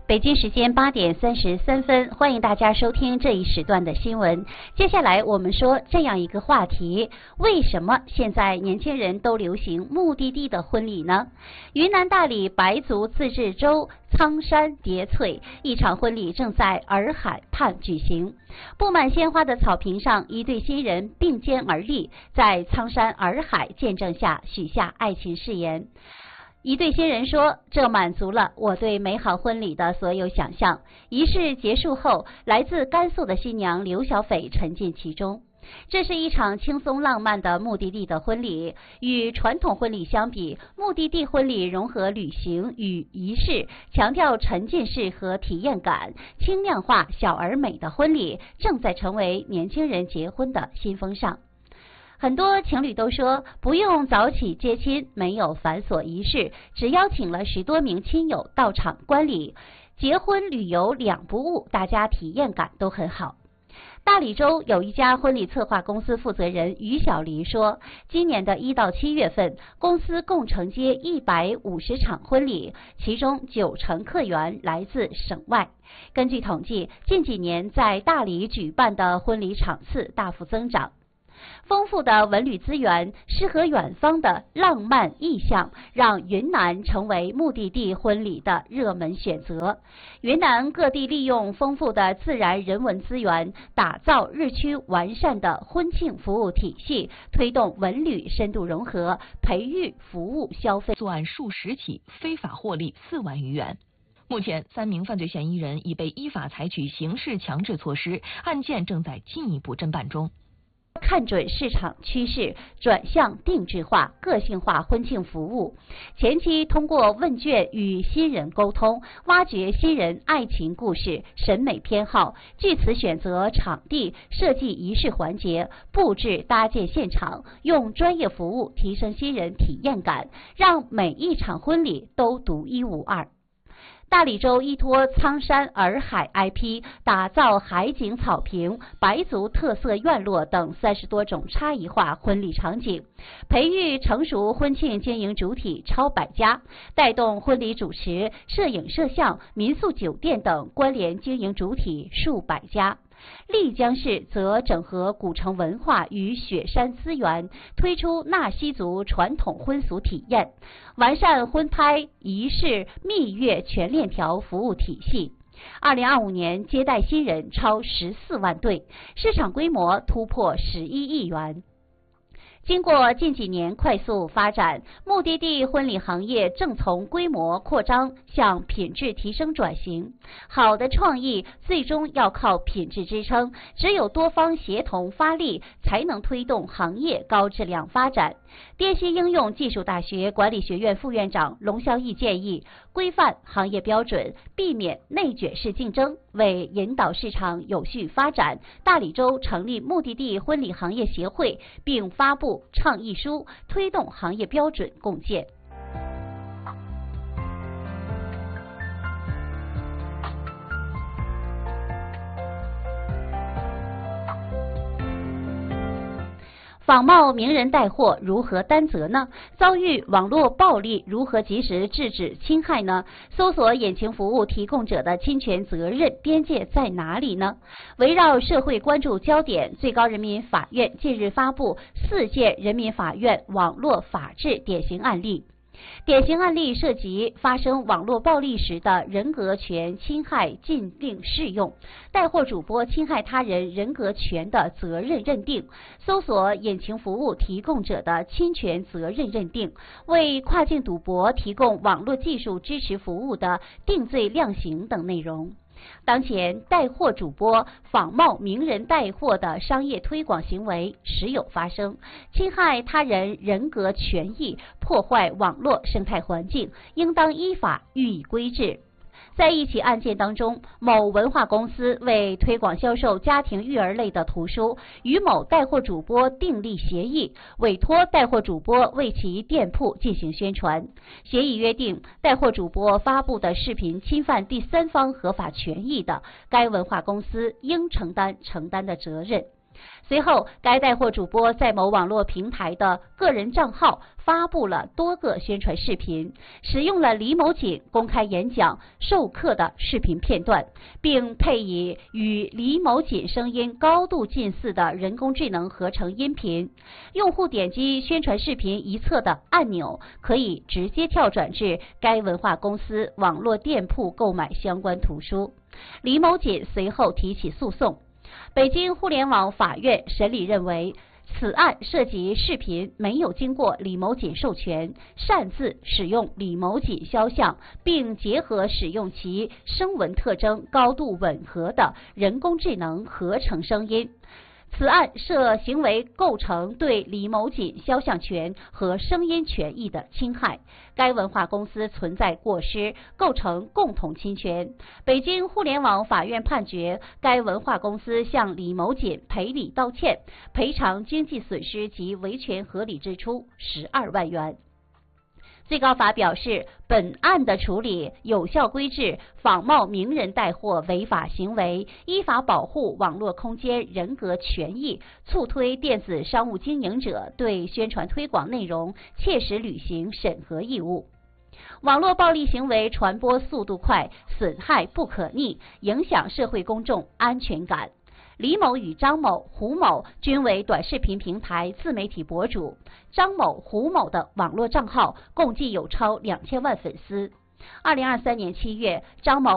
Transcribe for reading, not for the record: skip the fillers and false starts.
北京时间8:33，欢迎大家收听这一时段的新闻。接下来我们说这样一个话题：为什么现在年轻人都流行目的地的婚礼呢？云南大理白族自治州苍山叠翠，一场婚礼正在洱海畔举行。布满鲜花的草坪上，一对新人并肩而立，在苍山洱海见证下许下爱情誓言。一对新人说：“这满足了我对美好婚礼的所有想象。”仪式结束后，来自甘肃的新娘刘小斐沉浸其中。这是一场轻松浪漫的目的地的婚礼。与传统婚礼相比，目的地婚礼融合旅行与仪式，强调沉浸式和体验感，轻量化小而美的婚礼正在成为年轻人结婚的新风尚。很多情侣都说不用早起接亲，没有繁琐仪式，只邀请了10多名亲友到场观礼，结婚旅游两不误，大家体验感都很好。大理州有一家婚礼策划公司负责人于小黎说，今年的1到7月份，公司共承接150场婚礼，其中90%客源来自省外。根据统计，近几年在大理举办的婚礼场次大幅增长。丰富的文旅资源、诗和远方的浪漫意象，让云南成为目的地婚礼的热门选择。云南各地利用丰富的自然人文资源，打造日趋完善的婚庆服务体系，推动文旅深度融合，培育服务消费。 作案数10起，非法获利4万余元。目前3名犯罪嫌疑人已被依法采取刑事强制措施，案件正在进一步侦办中。 看准市场趋势，转向定制化、个性化婚庆服务。前期通过问卷与新人沟通，挖掘新人爱情故事、审美偏好，据此选择场地、设计仪式环节、布置搭建现场，用专业服务提升新人体验感，让每一场婚礼都独一无二。大理州依托苍山洱海 IP， 打造海景草坪、白族特色院落等30多种差异化婚礼场景，培育成熟婚庆经营主体超100家，带动婚礼主持、摄影摄像、民宿酒店等关联经营主体数百家。丽江市则整合古城文化与雪山资源，推出纳西族传统婚俗体验，完善婚拍、仪式、蜜月全链条服务体系。2025年接待新人超14万对，市场规模突破11亿元。经过近几年快速发展，目的地婚礼行业正从规模扩张向品质提升转型。好的创意最终要靠品质支撑，只有多方协同发力，才能推动行业高质量发展。滇西应用技术大学管理学院副院长龙孝义建议，规范行业标准，避免内卷式竞争，为引导市场有序发展，大理州成立目的地婚礼行业协会，并发布倡议书，推动行业标准共建。仿冒名人带货如何担责呢？遭遇网络暴力如何及时制止侵害呢？搜索引擎服务提供者的侵权责任边界在哪里呢？围绕社会关注焦点，最高人民法院近日发布4件人民法院网络法治典型案例。典型案例涉及发生网络暴力时的人格权侵害禁令适用、带货主播侵害他人人格权的责任认定、搜索引擎服务提供者的侵权责任认定、为跨境赌博提供网络技术支持服务的定罪量刑等内容。当前，带货主播仿冒名人带货的商业推广行为时有发生，侵害他人人格权益，破坏网络生态环境，应当依法予以规制。在一起案件当中，某文化公司为推广销售家庭育儿类的图书，与某带货主播订立协议，委托带货主播为其店铺进行宣传。协议约定，带货主播发布的视频侵犯第三方合法权益的，该文化公司应承担的责任。 随后，该带货主播在某网络平台的个人账号发布了多个宣传视频，使用了李某锦公开演讲授课的视频片段，并配以与李某锦声音高度近似的人工智能合成音频。用户点击宣传视频一侧的按钮，可以直接跳转至该文化公司网络店铺购买相关图书。李某锦随后提起诉讼。北京互联网法院审理认为，此案涉及视频没有经过李某锦授权，擅自使用李某锦肖像，并结合使用其声纹特征高度吻合的人工智能合成声音。此案涉行为构成对李某锦肖像权和声音权益的侵害，该文化公司存在过失，构成共同侵权。北京互联网法院判决该文化公司向李某锦赔礼道歉，赔偿经济损失及维权合理支出12万元。最高法表示，本案的处理有效规制仿冒名人带货违法行为，依法保护网络空间人格权益，促推电子商务经营者对宣传推广内容切实履行审核义务。网络暴力行为传播速度快，损害不可逆，影响社会公众安全感。李某与张某、胡某均为短视频平台自媒体博主，张某、胡某的网络账号共计有超2000万粉丝。2023年7月，张某